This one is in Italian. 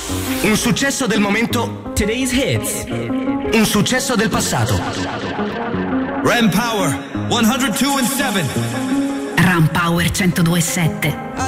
Un successo del momento. Today's hits. Un successo del passato. Ram Power 102.7. Ram Power 102.7.